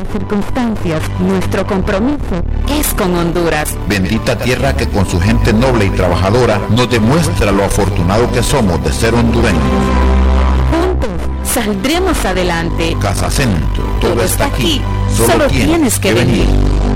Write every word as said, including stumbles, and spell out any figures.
circunstancias, nuestro compromiso es con Honduras. Bendita tierra que con su gente noble y trabajadora nos demuestra lo afortunado que somos de ser hondureños. Juntos saldremos adelante. Casa Centro, todo, todo está aquí, solo, solo tienes que venir. venir.